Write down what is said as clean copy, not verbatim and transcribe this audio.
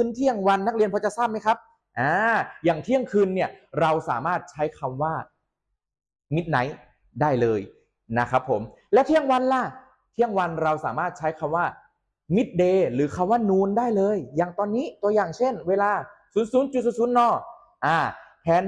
นเที่ยงวันนักเรียนพอจะทราบไหมครับอย่างเที่ยงคืนเนี่ยเราสามารถใช้คำว่า midnight ได้เลยนะครับผมและเที่ยงวันล่ะเที่ยงวันเราสามารถใช้คำว่า midday หรือคำว่า noon ได้เลยอย่างตอนนี้ตัวอย่างเช่นเวลา 00.00 น